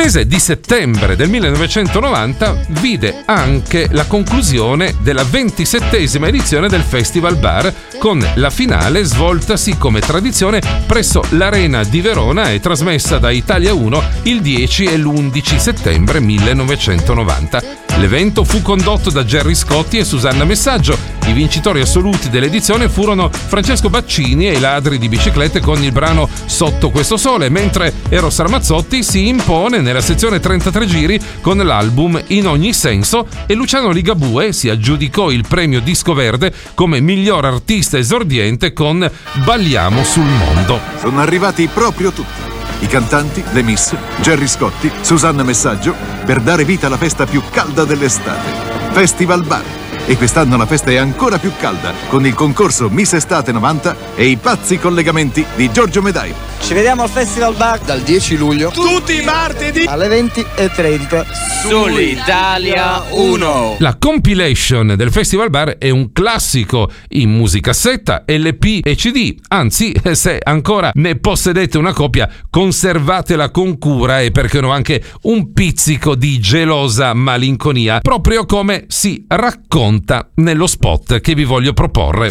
mese di settembre del 1990 vide anche la conclusione della 27esima edizione del Festival Bar, con la finale svoltasi come tradizione presso l'Arena di Verona e trasmessa da Italia 1 il 10 e l'11 settembre 1990. L'evento fu condotto da Gerry Scotti e Susanna Messaggio. I vincitori assoluti dell'edizione furono Francesco Baccini e i Ladri di Biciclette con il brano Sotto questo sole, mentre Eros Ramazzotti si impone nella sezione 33 giri con l'album In ogni senso, e Luciano Ligabue si aggiudicò il premio Disco Verde come miglior artista esordiente con Balliamo sul mondo. Sono arrivati proprio tutti. I cantanti, le miss, Gerry Scotti, Susanna Messaggio, per dare vita alla festa più calda dell'estate, Festival Bar. E quest'anno la festa è ancora più calda con il concorso Miss Estate 90 e i pazzi collegamenti di Giorgio Medai. Ci vediamo al Festival Bar dal 10 luglio tutti i martedì alle 20:30 sull'Italia 1. La compilation del Festival Bar è un classico in musicassetta, LP e CD. Anzi, se ancora ne possedete una copia, conservatela con cura e perché no anche un pizzico di gelosa malinconia, proprio come si racconta nello spot che vi voglio proporre.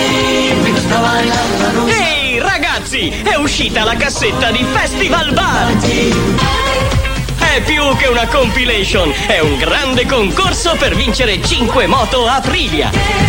Ehi ragazzi, è uscita la cassetta di Festival Bar! È più che una compilation, è un grande concorso per vincere 5 moto Aprilia.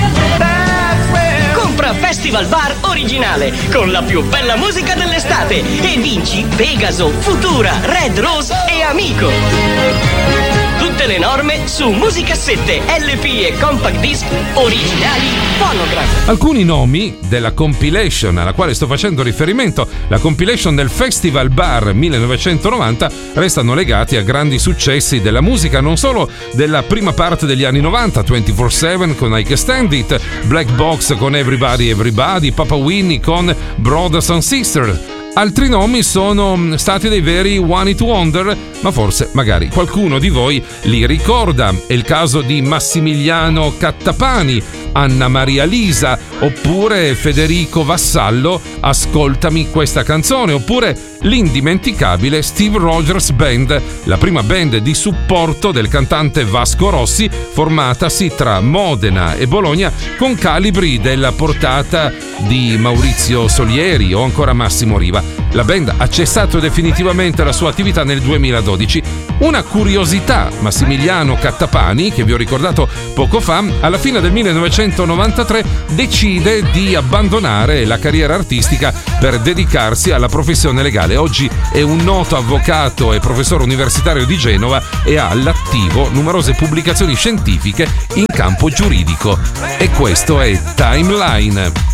Compra Festival Bar originale con la più bella musica dell'estate e vinci Pegaso, Futura, Red Rose e Amico. Tutte le norme su musicassette, LP e compact disc originali Phonogram. Alcuni nomi della compilation alla quale sto facendo riferimento, la compilation del Festival Bar 1990, restano legati a grandi successi della musica non solo della prima parte degli anni 90, 24/7 con I Can Stand It, Black Box con Everybody Everybody, Papa Winnie con Brothers and Sisters. Altri nomi sono stati dei veri one hit wonder, ma forse magari qualcuno di voi li ricorda. È il caso di Massimiliano Cattapani, Anna Maria Lisa, oppure Federico Vassallo, Ascoltami questa canzone, oppure l'indimenticabile Steve Rogers Band, la prima band di supporto del cantante Vasco Rossi, formatasi tra Modena e Bologna con calibri della portata di Maurizio Solieri o ancora Massimo Riva. La band ha cessato definitivamente la sua attività nel 2012. Una curiosità: Massimiliano Cattapani, che vi ho ricordato poco fa, alla fine del 1993 decide di abbandonare la carriera artistica per dedicarsi alla professione legale. Oggi è un noto avvocato e professore universitario di Genova e ha all'attivo numerose pubblicazioni scientifiche in campo giuridico. E questo è Timeline.